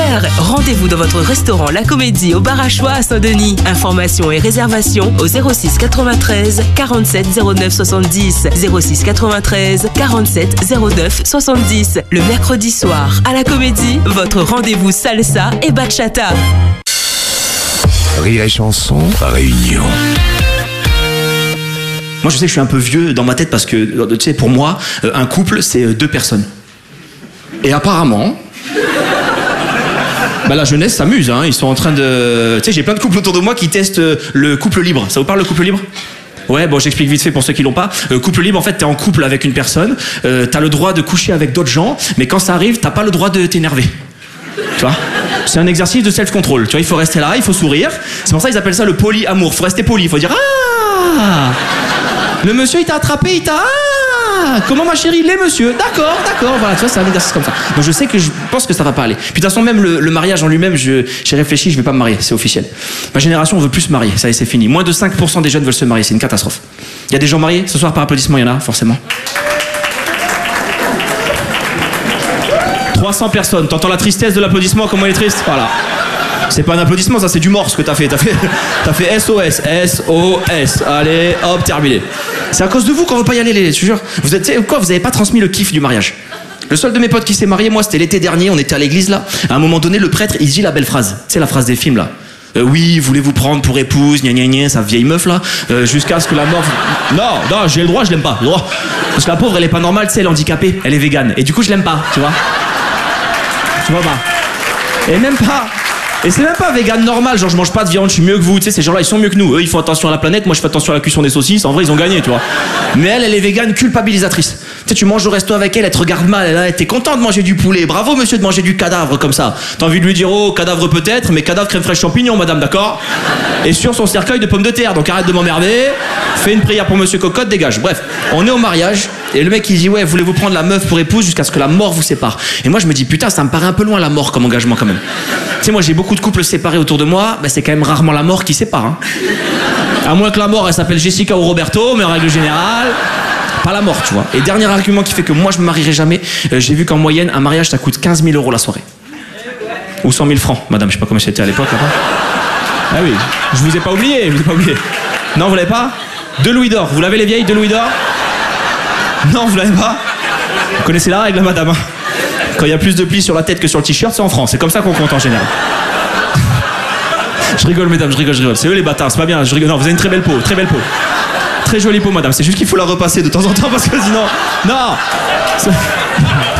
Super. Rendez-vous dans votre restaurant La Comédie au Bar à Choix à Saint-Denis. Informations et réservations au 06 93 47 09 70. 06 93 47 09 70. Le mercredi soir à La Comédie, votre rendez-vous salsa et bachata. Rire et chanson, réunion. Moi je sais que je suis un peu vieux dans ma tête parce que, tu sais, pour moi, un couple c'est deux personnes. Et apparemment, la jeunesse s'amuse, hein. Ils sont en train de... Tu sais, j'ai plein de couples autour de moi qui testent le couple libre. Ça vous parle le couple libre ? Ouais, bon, j'explique vite fait pour ceux qui l'ont pas. Couple libre, en fait, t'es en couple avec une personne, t'as le droit de coucher avec d'autres gens, mais quand ça arrive, t'as pas le droit de t'énerver. Tu vois ? C'est un exercice de self-control. Tu vois, il faut rester là, il faut sourire. C'est pour ça qu'ils appellent ça le polyamour. Faut rester poli, il faut dire ah. Le monsieur il t'a attrapé, il t'a ah. Comment ma chérie, il est monsieur. D'accord. Voilà, tu vois, c'est un exercice comme ça. Donc je sais que je pense que ça va pas aller. Puis de toute façon, même le mariage en lui-même, j'ai réfléchi, je vais pas me marier, c'est officiel. Ma génération, on veut plus se marier, ça y est, c'est fini. Moins de 5% des jeunes veulent se marier, c'est une catastrophe. Il y a des gens mariés ce soir par applaudissement, il y en a forcément. 300 personnes, t'entends la tristesse de l'applaudissement, comment il est triste. Voilà. C'est pas un applaudissement, ça c'est du morse que t'as fait. T'as fait SOS, SOS. Allez, hop, terminé. C'est à cause de vous qu'on veut pas y aller, je te jure. Vous avez pas transmis le kiff du mariage. Le seul de mes potes qui s'est marié, moi, c'était l'été dernier, on était à l'église là. À un moment donné, le prêtre, il dit la belle phrase. Tu sais, la phrase des films là. Oui, voulez-vous prendre pour épouse, gna gna gna, sa vieille meuf là, jusqu'à ce que la mort... Non, j'ai le droit, je l'aime pas, le droit. Parce que la pauvre, elle est pas normale, tu sais, elle est handicapée, elle est végane. Et du coup, je l'aime pas, tu vois. Tu vois pas. Et c'est même pas vegan normal, genre je mange pas de viande, je suis mieux que vous, tu sais, ces gens-là ils sont mieux que nous, eux ils font attention à la planète, moi je fais attention à la cuisson des saucisses, en vrai ils ont gagné, tu vois. Mais elle est végane culpabilisatrice. Tu sais, tu manges au resto avec elle, elle te regarde mal, t'es content de manger du poulet, bravo monsieur de manger du cadavre comme ça. T'as envie de lui dire oh cadavre peut-être, mais cadavre crème fraîche champignon madame, d'accord. Et sur son cercueil de pommes de terre, donc arrête de m'emmerder, fais une prière pour monsieur Cocotte, dégage. Bref, on est au mariage, et le mec il dit ouais voulez-vous prendre la meuf pour épouse jusqu'à ce que la mort vous sépare. Et moi je me dis putain ça me paraît un peu loin la mort comme engagement quand même. Tu sais moi j'ai beaucoup de couples séparés autour de moi, c'est quand même rarement la mort qui sépare. Hein. À moins que la mort elle s'appelle Jessica ou Roberto, mais en règle générale, pas la mort tu vois. Et dernier argument qui fait que moi je me marierai jamais, j'ai vu qu'en moyenne un mariage ça coûte 15 000 € la soirée. Ou 100 000 francs, madame, je sais pas comment c'était à l'époque là-bas. Ah oui, je vous ai pas oublié. Non vous l'avez pas ? 2 louis d'or, vous l'avez les vieilles 2 louis d'or ? Non vous l'avez pas ? Vous connaissez la règle madame. Quand il y a plus de plis sur la tête que sur le t-shirt, c'est en France, c'est comme ça qu'on compte en général. Je rigole mesdames, je rigole. C'est eux les bâtards, c'est pas bien, je rigole. Non, vous avez une très belle peau. Très jolie peau madame, c'est juste qu'il faut la repasser de temps en temps parce que sinon... Non